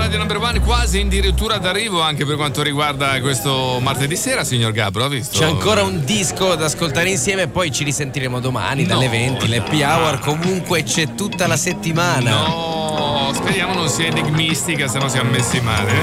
Radio Number One quasi addirittura d'arrivo anche per quanto riguarda questo martedì sera, signor Gabro, ha visto? C'è ancora un disco da ascoltare insieme, poi ci risentiremo domani dalle 20, l'Happy Hour, comunque c'è tutta la settimana. No, speriamo non sia enigmistica, se no siamo messi male.